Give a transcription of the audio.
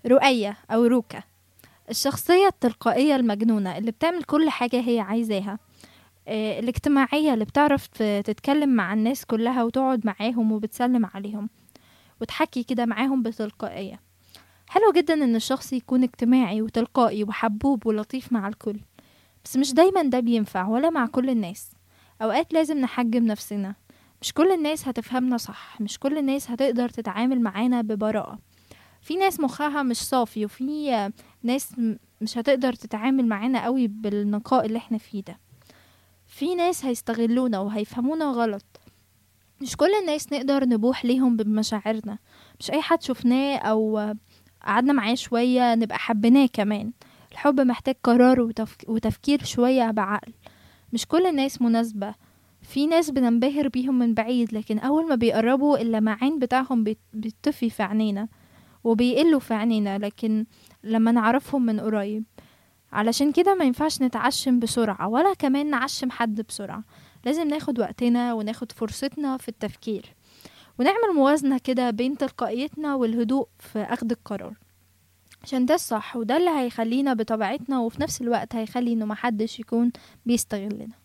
رؤية أو روكا، الشخصية التلقائية المجنونة اللي بتعمل كل حاجة هي عايزاها، الاجتماعية اللي بتعرف تتكلم مع الناس كلها وتقعد معاهم وبتسلم عليهم وتحكي كده معاهم بتلقائية. حلو جدا ان الشخص يكون اجتماعي وتلقائي وحبوب ولطيف مع الكل، بس مش دايما ده بينفع ولا مع كل الناس. اوقات لازم نحجم نفسنا، مش كل الناس هتفهمنا صح، مش كل الناس هتقدر تتعامل معانا ببراءة. في ناس مخها مش صافي، وفي ناس مش هتقدر تتعامل معانا قوي بالنقاء اللي احنا فيه ده. في ناس هيستغلونا وهيفهمونا غلط. مش كل الناس نقدر نبوح ليهم بمشاعرنا، مش اي حد شفناه او قعدنا معاه شوية نبقى حبيناه كمان. الحب محتاج قرار وتفكير شوية بعقل. مش كل الناس مناسبة، في ناس بننبهر بيهم من بعيد، لكن أول ما بيقربوا اللمعان بتاعهم بيطفي في عينينا وبيقلوا في عينينا، لكن لما نعرفهم من قريب. علشان كده ما ينفعش نتعشم بسرعة ولا كمان نعشم حد بسرعة. لازم ناخد وقتنا وناخد فرصتنا في التفكير، ونعمل موازنة كده بين تلقائيتنا والهدوء في أخذ القرار، عشان ده الصح وده اللي هيخلينا بطبيعتنا، وفي نفس الوقت هيخلي انه محدش يكون بيستغلنا.